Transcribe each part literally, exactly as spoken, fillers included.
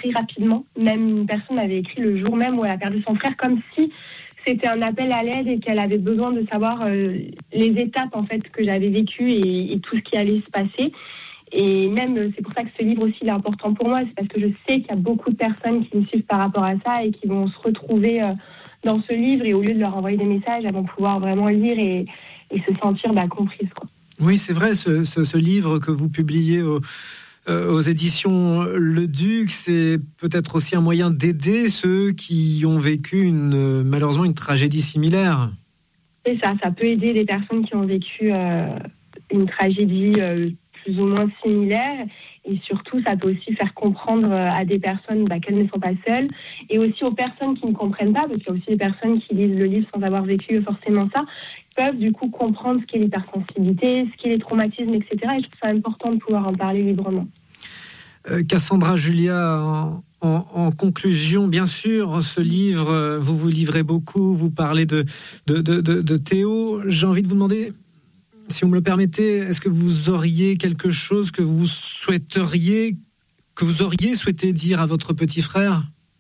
compris rapidement. Même une personne m'avait écrit le jour même où elle a perdu son frère, comme si c'était un appel à l'aide et qu'elle avait besoin de savoir euh, les étapes en fait que j'avais vécues et, et tout ce qui allait se passer. Et même, c'est pour ça que ce livre aussi il est important pour moi, c'est parce que je sais qu'il y a beaucoup de personnes qui me suivent par rapport à ça et qui vont se retrouver euh, dans ce livre, et au lieu de leur envoyer des messages, elles vont pouvoir vraiment lire et, et se sentir bah, comprises, quoi. Oui, c'est vrai, ce, ce, ce livre que vous publiez au, euh, aux éditions Le Duc, c'est peut-être aussi un moyen d'aider ceux qui ont vécu une, malheureusement une tragédie similaire. C'est ça, ça peut aider les personnes qui ont vécu euh, une tragédie euh, plus ou moins similaire, et surtout ça peut aussi faire comprendre à des personnes bah, qu'elles ne sont pas seules, et aussi aux personnes qui ne comprennent pas, parce qu'il y a aussi des personnes qui lisent le livre sans avoir vécu forcément ça, peuvent du coup comprendre ce qu'est l'hypersensibilité, ce qu'est les traumatismes, et cetera. Et je trouve ça important de pouvoir en parler librement. Euh, Cassandra Julia, en, en, en conclusion, bien sûr, ce livre, vous vous livrez beaucoup, vous parlez de, de, de, de, de Théo. J'ai envie de vous demander, si vous me le permettez, est-ce que vous auriez quelque chose que vous souhaiteriez, que vous auriez souhaité dire à votre petit frère ?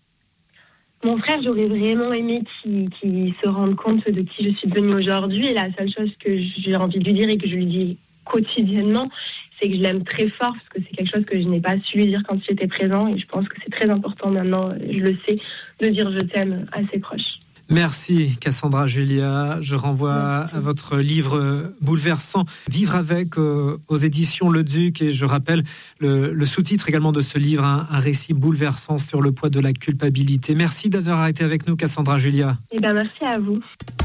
Mon frère, j'aurais vraiment aimé qu'il, qu'il se rende compte de qui je suis devenue aujourd'hui. Et la seule chose que j'ai envie de lui dire et que je lui dis quotidiennement, c'est que je l'aime très fort, parce que c'est quelque chose que je n'ai pas su lui dire quand j'étais présent. Et je pense que c'est très important maintenant, je le sais, de dire je t'aime à ses proches. Merci Cassandra Julia. Je renvoie Merci. à votre livre bouleversant Vivre avec euh, aux éditions Le Duc, et je rappelle le, le sous-titre également de ce livre, un, un récit bouleversant sur le poids de la culpabilité. Merci d'avoir été avec nous Cassandra Julia. Eh bien, merci à vous.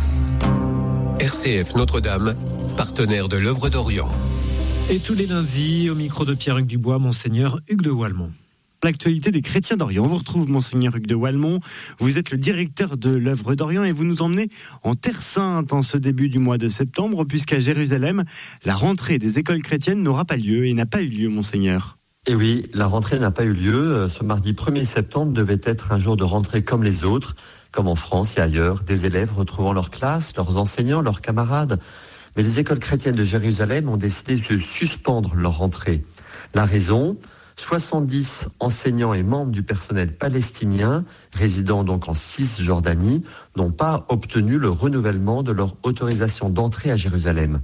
R C F Notre-Dame, partenaire de l'œuvre d'Orient. Et tous les lundis, au micro de Pierre-Hugues Dubois, Monseigneur Hugues de Walmont. L'actualité des chrétiens d'Orient. On vous retrouve, Monseigneur Hugues de Walmont. Vous êtes le directeur de l'œuvre d'Orient et vous nous emmenez en Terre Sainte en ce début du mois de septembre, puisqu'à Jérusalem, la rentrée des écoles chrétiennes n'aura pas lieu et n'a pas eu lieu, Monseigneur. Et oui, la rentrée n'a pas eu lieu. Ce mardi premier septembre devait être un jour de rentrée comme les autres, comme en France et ailleurs, des élèves retrouvant leur classe, leurs enseignants, leurs camarades. Mais les écoles chrétiennes de Jérusalem ont décidé de suspendre leur rentrée. La raison ? soixante-dix enseignants et membres du personnel palestinien, résidant donc en Cisjordanie, n'ont pas obtenu le renouvellement de leur autorisation d'entrée à Jérusalem.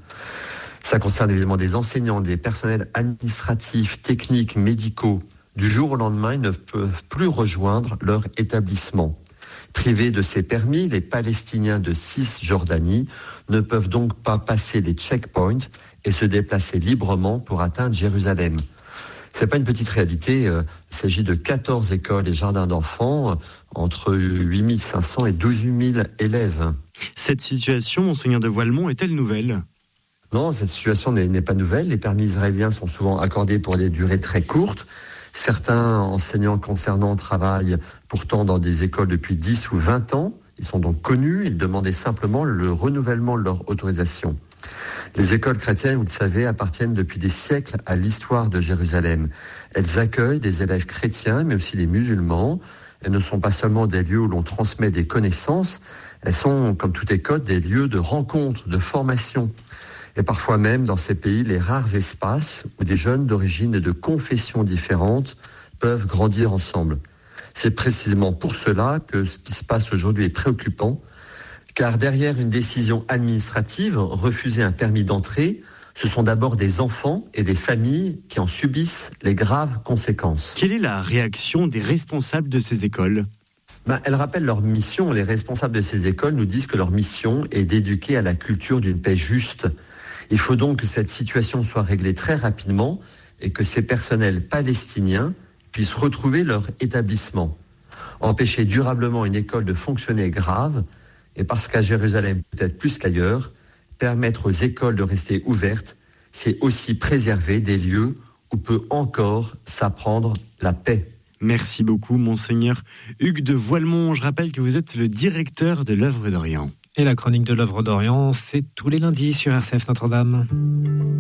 Ça concerne évidemment des enseignants, des personnels administratifs, techniques, médicaux. Du jour au lendemain, ils ne peuvent plus rejoindre leur établissement. Privés de ces permis, les Palestiniens de Cisjordanie ne peuvent donc pas passer les checkpoints et se déplacer librement pour atteindre Jérusalem. C'est pas une petite réalité, euh, il s'agit de quatorze écoles et jardins d'enfants, euh, entre huit mille cinq cents et douze mille élèves. Cette situation, Monseigneur de Walmont, est-elle nouvelle ? Non, cette situation n'est, n'est pas nouvelle. Les permis israéliens sont souvent accordés pour des durées très courtes. Certains enseignants concernants travaillent pourtant dans des écoles depuis dix ou vingt ans. Ils sont donc connus, ils demandaient simplement le renouvellement de leur autorisation. Les écoles chrétiennes, vous le savez, appartiennent depuis des siècles à l'histoire de Jérusalem. Elles accueillent des élèves chrétiens, mais aussi des musulmans. Elles ne sont pas seulement des lieux où l'on transmet des connaissances, elles sont, comme toute école, des lieux de rencontre, de formation. Et parfois même, dans ces pays, les rares espaces où des jeunes d'origine et de confessions différentes peuvent grandir ensemble. C'est précisément pour cela que ce qui se passe aujourd'hui est préoccupant, car derrière une décision administrative, refuser un permis d'entrée, ce sont d'abord des enfants et des familles qui en subissent les graves conséquences. Quelle est la réaction des responsables de ces écoles ? Ben, elles rappellent leur mission. Les responsables de ces écoles nous disent que leur mission est d'éduquer à la culture d'une paix juste. Il faut donc que cette situation soit réglée très rapidement et que ces personnels palestiniens puissent retrouver leur établissement. Empêcher durablement une école de fonctionner est grave, et parce qu'à Jérusalem, peut-être plus qu'ailleurs, permettre aux écoles de rester ouvertes, c'est aussi préserver des lieux où peut encore s'apprendre la paix. Merci beaucoup, Monseigneur Hugues de Walmont. Je rappelle que vous êtes le directeur de l'œuvre d'Orient. Et la chronique de l'œuvre d'Orient, c'est tous les lundis sur R C F Notre-Dame.